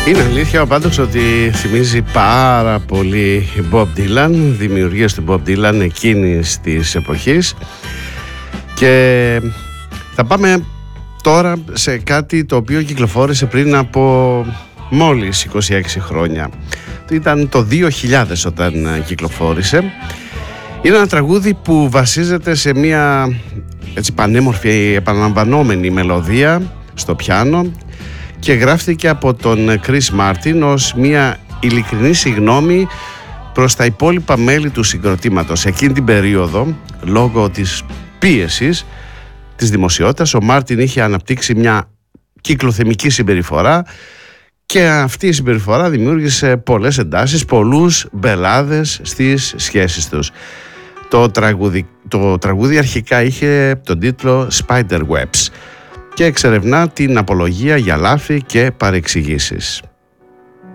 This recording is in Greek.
Είναι αλήθεια πάντως ότι θυμίζει πάρα πολύ Bob Dylan, δημιουργίες του Bob Dylan εκείνης της εποχής. Και θα πάμε τώρα σε κάτι το οποίο κυκλοφόρησε πριν από μόλις 26 χρόνια. Ήταν το 2000 όταν κυκλοφόρησε. Είναι ένα τραγούδι που βασίζεται σε μια έτσι πανέμορφη επαναλαμβανόμενη μελωδία στο πιάνο και γράφτηκε από τον Chris Martin ως μια ειλικρινή συγγνώμη προς τα υπόλοιπα μέλη του συγκροτήματος. Εκείνη την περίοδο, λόγω της πίεσης της δημοσιότητας, ο Μάρτιν είχε αναπτύξει μια κυκλοθυμική συμπεριφορά και αυτή η συμπεριφορά δημιούργησε πολλές εντάσεις, πολλούς μπελάδες στις σχέσεις τους. Το τραγούδι αρχικά είχε τον τίτλο Spiderwebs και εξερευνά την απολογία για λάθη και παρεξηγήσεις.